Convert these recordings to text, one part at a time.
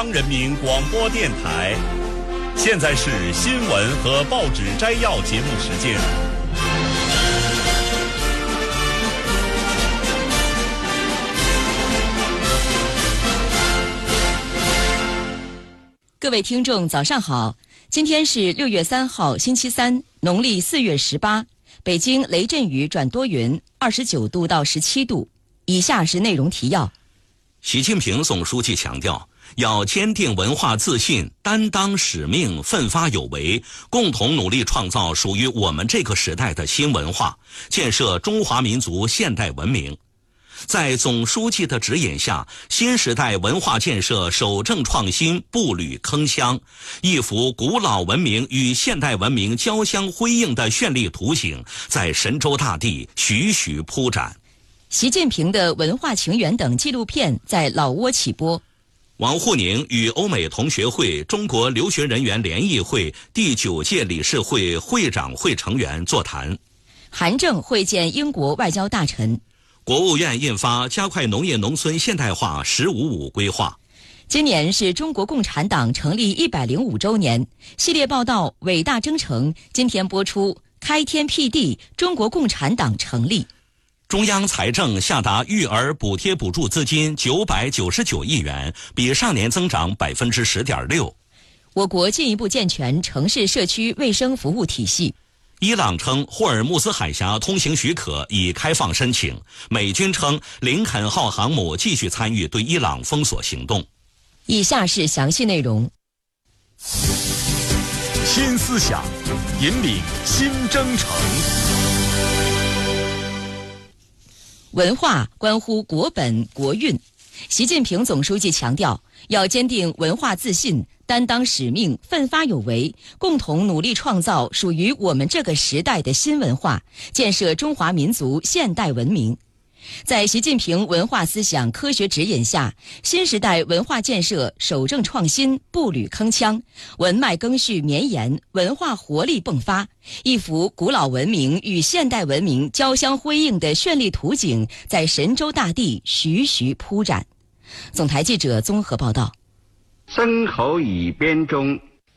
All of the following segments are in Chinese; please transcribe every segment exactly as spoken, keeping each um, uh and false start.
人民广播电台，现在是新闻和报纸摘要节目时间。 各位听众早上好，今天是六月三号星期三，农历四月十八，北京雷阵雨转多云，二十九度到十七度。以下是内容提要。 习近平总书记强调，要坚定文化自信，担当使命，奋发有为，共同努力创造属于我们这个时代的新文化，建设中华民族现代文明。在总书记的指引下，新时代文化建设守正创新，步履铿锵，一幅古老文明与现代文明交相辉映的绚丽图景在神州大地徐徐铺展。 习近平的文化情缘等纪录片在老挝起播。 王沪宁与欧美同学会中国留学人员联谊会第九届理事会会长会成员座谈。 韩正会见英国外交大臣。 国务院印发加快农业农村现代化“十五五”规划。 今年是中国共产党成立一百零五周年，系列报道《伟大征程》今天播出。开天辟地，中国共产党成立。 中央财政下达育儿补贴补助资金九百九十九亿元，比上年增长百分之十点六。 我国进一步健全城市社区卫生服务体系。 伊朗称霍尔木兹海峡通行许可已开放申请。美军称林肯号航母继续参与对伊朗封锁行动。 以下是详细内容。 新思想，引领新征程。 文化关乎国本国运，习近平总书记强调，要坚定文化自信，担当使命，奋发有为，共同努力创造属于我们这个时代的新文化，建设中华民族现代文明。在习近平文化思想科学指引下，新时代文化建设守正创新，步履铿锵，文脉赓续绵延，文化活力迸发，一幅古老文明与现代文明交相辉映的绚丽图景在神州大地徐徐铺展。总台记者综合报道。 僧侯语编中，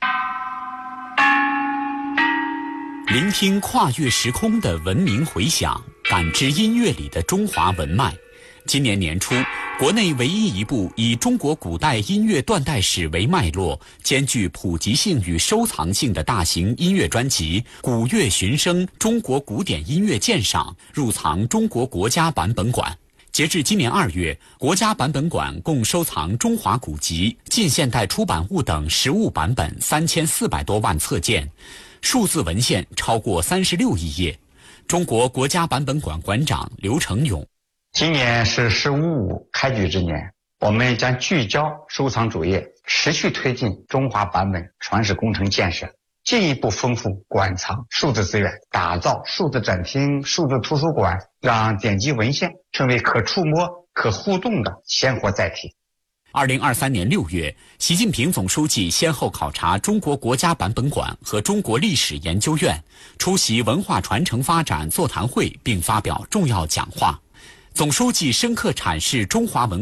聆听跨越时空的文明回响，感知音乐里的中华文脉。今年年初，国内唯一一部以中国古代音乐断代史为脉络，兼具普及性与收藏性的大型音乐专辑《古乐寻声：中国古典音乐鉴赏》入藏中国国家版本馆。截至今年二月，国家版本馆共收藏中华古籍、近现代出版物等实物版本三千四百多万册件，数字文献超过三十六亿页。中国国家版本馆馆长刘成勇： 今年是“十五五”开局之年，我们将聚焦收藏主业，持续推进中华版本传世工程建设，进一步丰富馆藏数字资源，打造数字展厅、数字图书馆，让典籍文献成为可触摸、可互动的鲜活载体。 二零二三年六月，习近平总书记先后考察中国国家版本馆和中国历史研究院，出席文化传承发展座谈会并发表重要讲话。总书记深刻阐释中华文化